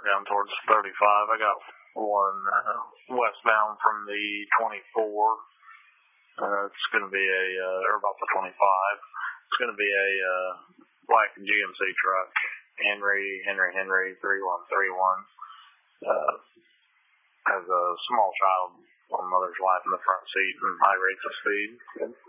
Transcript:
down towards 35. I got one westbound from the 24. It's going to be or about the 25. It's going to be a black GMC truck. Henry 3131. Has a small child on mother's lap in the front seat and high rates of speed.